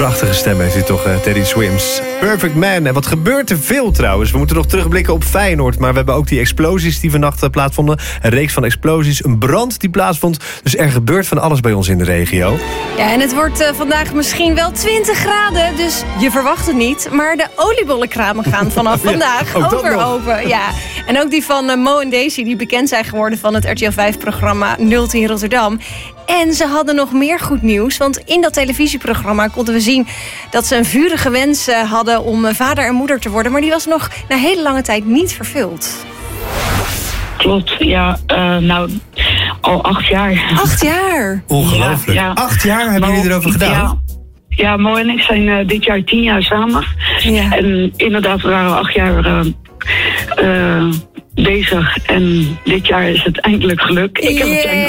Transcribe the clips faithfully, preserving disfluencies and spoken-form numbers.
prachtige stem heeft hij toch, uh, Teddy Swims. Perfect Man. En wat gebeurt er veel trouwens. We moeten nog terugblikken op Feyenoord. Maar we hebben ook die explosies die vannacht uh, plaatsvonden. Een reeks van explosies. Een brand die plaatsvond. Dus er gebeurt van alles bij ons in de regio. Ja, en het wordt uh, vandaag misschien wel twintig graden. Dus je verwacht het niet. Maar de oliebollenkramen gaan vanaf ja, vandaag ook ook weer nog. open. Ja. En ook die van uh, Mo en Daisy, die bekend zijn geworden van het R T L vijf programma nul tien Rotterdam. En ze hadden nog meer goed nieuws. Want in dat televisieprogramma konden we zien dat ze een vurige wens uh, hadden om uh, vader en moeder te worden. Maar die was nog na hele lange tijd niet vervuld. Klopt, ja. Uh, nou, al acht jaar. Acht jaar? Ongelooflijk. Ja, ja. Acht jaar hebben Mo, jullie erover gedaan? Ja. Ja, Mo en ik zijn uh, dit jaar tien jaar samen. Ja. En inderdaad, we waren acht jaar uh, uh, bezig. En dit jaar is het eindelijk gelukt. Ik heb een klein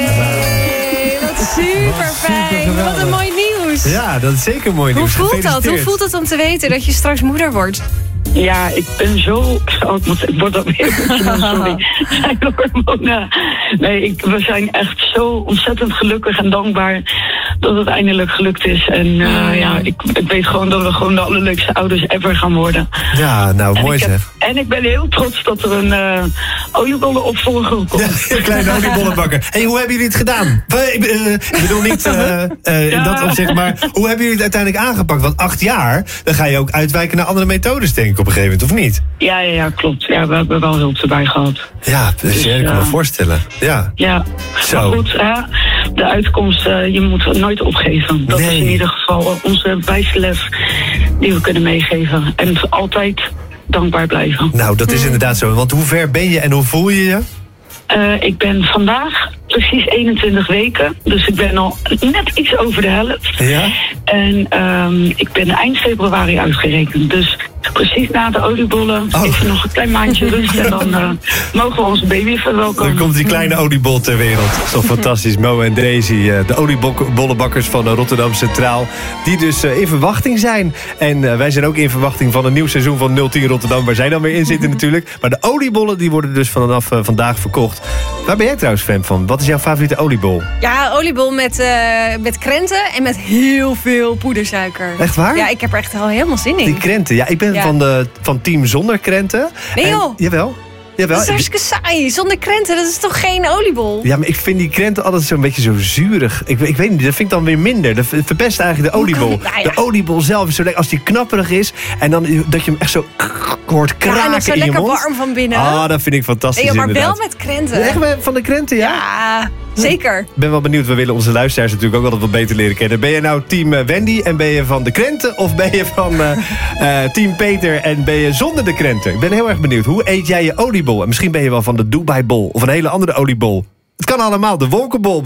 Wat super fijn. Wat een mooi nieuws. Ja, dat is zeker mooi Hoe nieuws. voelt dat? Hoe voelt het om te weten dat je straks moeder wordt? Ja, ik ben zo... Oh, ik, moet, ik word alweer... Sorry. Zijn hormonen. Nee, ik, we zijn echt zo ontzettend gelukkig en dankbaar dat het eindelijk gelukt is. En uh, ja, ik, ik weet gewoon dat we gewoon de allerleukste ouders ever gaan worden. Ja, nou, en mooi ik zeg. Heb, en ik ben heel trots dat er een uh, oliebollenopvolger komt. Ja, een kleine oliebollenbakker. Hé, hey, hoe hebben jullie het gedaan? Ik, uh, ik bedoel niet uh, uh, in Ja. dat opzicht, maar hoe hebben jullie het uiteindelijk aangepakt? Want acht jaar, dan ga je ook uitwijken naar andere methodes, denk ik, op een gegeven moment, of niet? Ja, ja, ja, klopt. Ja, we hebben wel hulp erbij gehad. Ja, dus, Dus, ja, ik kan me uh, voorstellen. Ja. Ja, Zo. maar goed, hè, de uitkomst, uh, je moet nooit opgeven. Dat Nee. is in ieder geval onze wijste les die we kunnen meegeven. En altijd dankbaar blijven. Nou, dat is inderdaad zo. Want hoe ver ben je en hoe voel je je? Uh, ik ben vandaag precies eenentwintig weken. Dus ik ben al net iets over de helft. Ja? En um, ik ben eind februari uitgerekend. Dus precies na de oliebollen Oh. is er nog een klein maandje rust. En dan uh, mogen we onze baby verwelkomen. Dan komt die kleine oliebol ter wereld. Dat is toch fantastisch. Mo en Daisy, uh, de oliebollenbakkers van uh, Rotterdam Centraal. Die dus uh, in verwachting zijn. En uh, wij zijn ook in verwachting van een nieuw seizoen van nul tien Rotterdam. Waar zij dan weer in zitten natuurlijk. Maar de oliebollen die worden dus vanaf uh, vandaag verkocht. Waar ben jij trouwens fan van? Wat is jouw favoriete oliebol? Ja, oliebol met, uh, met krenten en met heel veel poedersuiker. Echt waar? Ja, ik heb er echt al helemaal zin in. Die krenten. Ja, ik ben Ja. van, de, van team zonder krenten. Nee, En- joh. Jawel. Jawel. Dat is hartstikke saai. Zonder krenten, dat is toch geen oliebol? Ja, maar ik vind die krenten altijd zo'n beetje zo zuurig. Ik, ik weet niet, dat vind ik dan weer minder. Dat verpest eigenlijk de Hoe kan- oliebol. nou ja. De oliebol zelf is zo lekker, als die knapperig is... en dan dat je hem echt zo hoort kraken Ja, en dan zo in je lekker mond. warm van binnen. Ah, dat vind ik fantastisch Nee, joh, maar wel inderdaad. met krenten. Echt wel van de krenten, ja? Ja, zeker. Ik ben wel benieuwd, we willen onze luisteraars natuurlijk ook altijd wat beter leren kennen. Ben je nou team eh, Wendy en ben je van de krenten... of ben je van uh, uh, team Peter en ben je zonder de krenten? Ik ben heel erg benieuwd. Hoe eet jij je oliebol? En misschien ben je wel van de Dubai-bol of een hele andere oliebol. Het kan allemaal, de wolkenbol.